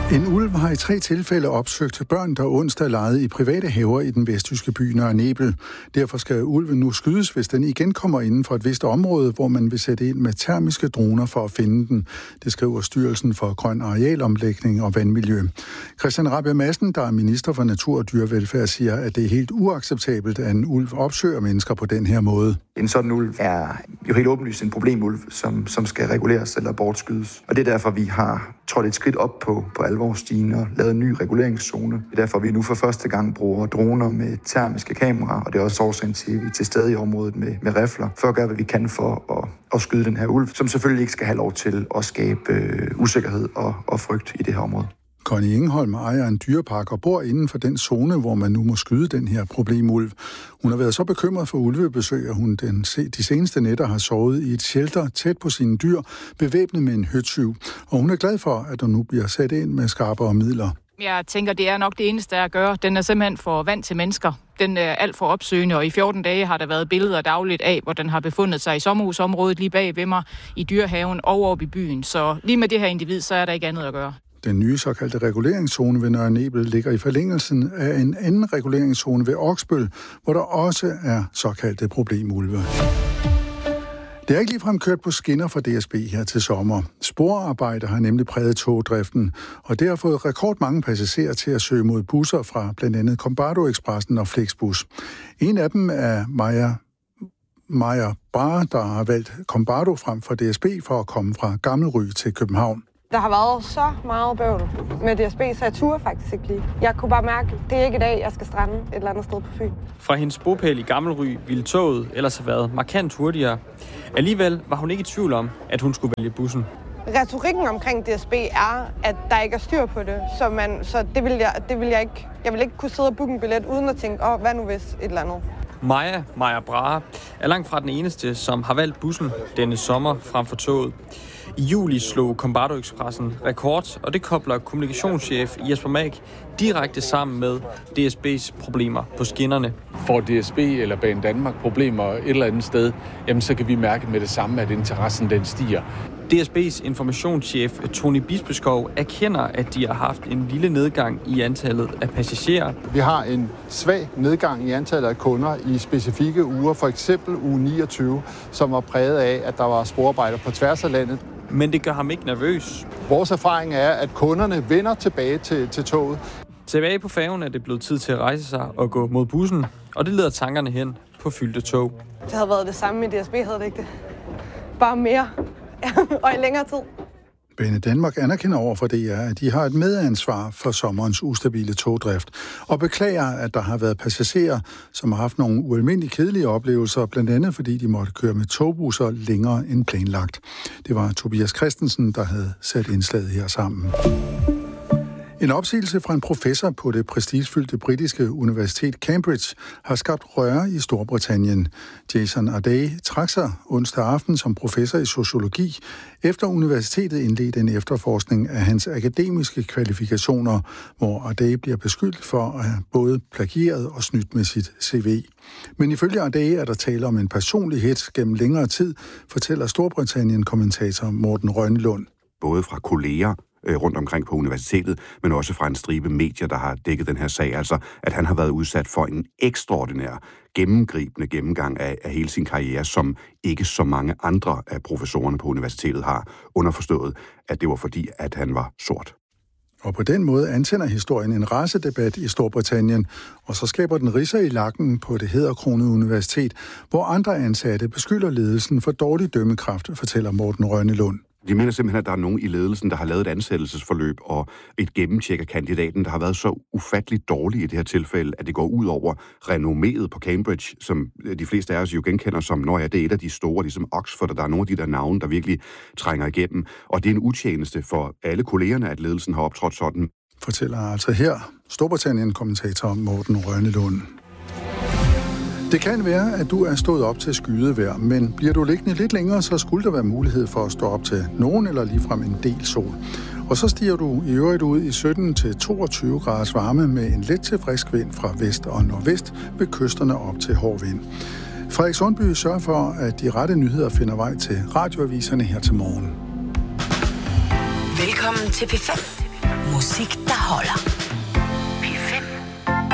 En ulv har i 3 tilfælde opsøgt børn, der onsdag legede i private haver i den vestjyske by Nørre Nebel. Derfor skal ulven nu skydes, hvis den igen kommer inden for et vist område, hvor man vil sætte ind med termiske droner for at finde den. Det skriver Styrelsen for Grøn Arealomlægning og Vandmiljø. Christian Rabjerg Madsen, der er minister for natur og dyrevelfærd, siger, at det er helt uacceptabelt, at en ulv opsøger mennesker på den her måde. En sådan ulv er jo helt åbenlyst en problemulv, som skal reguleres eller bortskydes. Og det er derfor, vi har trådt et skridt op på alvorsstigen og lavet en ny reguleringszone. Det er derfor, vi nu for første gang bruger droner med termiske kameraer, og det er også årsagen til, at vi er til stede i området med rifler, for at gøre, hvad vi kan for at skyde den her ulv, som selvfølgelig ikke skal have lov til at skabe usikkerhed og frygt i det her område. Connie Ingeholm ejer en dyrepark og bor inden for den zone, hvor man nu må skyde den her problemulv. Hun har været så bekymret for ulvebesøg, at hun de seneste nætter har sovet i et shelter tæt på sine dyr, bevæbnet med en høtyv. Og hun er glad for, at der nu bliver sat ind med skarpere midler. Jeg tænker, det er nok det eneste at gøre. Den er simpelthen for vant til mennesker. Den er alt for opsøgende, og i 14 dage har der været billeder dagligt af, hvor den har befundet sig i sommerhusområdet lige bag ved mig, i dyrehaven og oppe i byen. Så lige med det her individ, så er der ikke andet at gøre. Den nye såkaldte reguleringszone ved Nørre Nebel ligger i forlængelsen af en anden reguleringszone ved Oksbøl, hvor der også er såkaldte problemulve. Det er ikke ligefrem kørt på skinner for DSB her til sommer. Sporarbejde har nemlig præget togdriften, og det har fået rekordmange passagerer til at søge mod busser fra blandt andet Combardo Expressen og Flixbus. En af dem er Maja Brahe, der har valgt Combardo frem for DSB for at komme fra Gammelry til København. Der har været så meget bøvl med DSB, så jeg turde faktisk ikke lige. Jeg kunne bare mærke, at det er ikke i dag, jeg skal strande et eller andet sted på Fyn. Fra hendes bopæl i Gammelry ville toget ellers have været markant hurtigere. Alligevel var hun ikke i tvivl om, at hun skulle vælge bussen. Retorikken omkring DSB er, at der ikke er styr på det, så det vil jeg ikke. Jeg vil ikke kunne sidde og booke en billet uden at tænke, hvad nu hvis et eller andet. Maja Brahe er langt fra den eneste, som har valgt bussen denne sommer frem for toget. I juli slog Combardo Expressen rekord, og det kobler kommunikationschef Jesper Mag direkte sammen med DSB's problemer på skinnerne. Får DSB eller Banedanmark problemer et eller andet sted, jamen så kan vi mærke med det samme, at interessen den stiger. DSB's informationschef Tony Bispeskov erkender, at de har haft en lille nedgang i antallet af passagerer. Vi har en svag nedgang i antallet af kunder i specifikke uger, for eksempel uge 29, som var præget af, at der var sporarbejder på tværs af landet. Men det gør ham ikke nervøs. Vores erfaring er, at kunderne vender tilbage til toget. Tilbage på færgen er det blevet tid til at rejse sig og gå mod bussen, og det leder tankerne hen på fyldte tog. Det havde været det samme i DSB, havde det ikke det? Bare mere og i længere tid. Banedanmark anerkender over for DR, at de har et medansvar for sommerens ustabile togdrift, og beklager, at der har været passagerer, som har haft nogle ualmindeligt kedelige oplevelser, blandt andet fordi de måtte køre med togbusser længere end planlagt. Det var Tobias Christensen, der havde sat indslaget her sammen. En opsigelse fra en professor på det prestigefyldte britiske universitet Cambridge har skabt røre i Storbritannien. Jason Ardey trak sig onsdag aften som professor i sociologi, efter universitetet indledte en efterforskning af hans akademiske kvalifikationer, hvor Ardey bliver beskyldt for at have både plagieret og snydt med sit CV. Men ifølge Ardey er der tale om en personlig hets gennem længere tid, fortæller Storbritannien-kommentator Morten Rønnelund. Både fra kolleger rundt omkring på universitetet, men også fra en stribe medier, der har dækket den her sag. Altså, at han har været udsat for en ekstraordinær, gennemgribende gennemgang af hele sin karriere, som ikke så mange andre af professorerne på universitetet har, underforstået, at det var fordi, at han var sort. Og på den måde antænder historien en racedebat i Storbritannien, og så skaber den ridser i lakken på det hæderkronede universitet, hvor andre ansatte beskylder ledelsen for dårlig dømmekraft, fortæller Morten Rønnelund. De mener simpelthen, at der er nogen i ledelsen, der har lavet et ansættelsesforløb og et gennemtjek af kandidaten, der har været så ufatteligt dårlig i det her tilfælde, at det går ud over renomméet på Cambridge, som de fleste af os jo genkender som, når det er et af de store, ligesom Oxford, og der er nogle af de der navne, der virkelig trænger igennem. Og det er en utjeneste for alle kollegerne, at ledelsen har optrådt sådan. Fortæller altså her Storbritannien-kommentator Morten Rønnelund. Det kan være, at du er stået op til skydevejr, men bliver du liggende lidt længere, så skulle der være mulighed for at stå op til nogen eller ligefrem en del sol. Og så stiger du i øvrigt ud i 17-22 graders varme med en let til frisk vind fra vest og nordvest ved kysterne op til hård vind. Frederik Sundby sørger for, at de rette nyheder finder vej til radioaviserne her til morgen. Velkommen til P5. Musik, der holder.